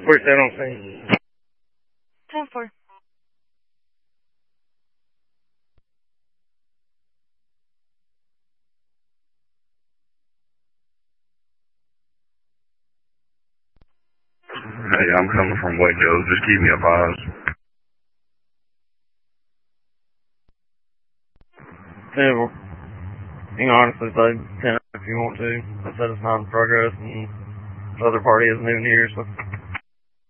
Where's that on scene? 10-4. Hey, I'm coming from Waco. Just keep me advised. Yeah, well, you can honestly say 10 if you want to. I said it's not in progress, and the other party isn't even here, so...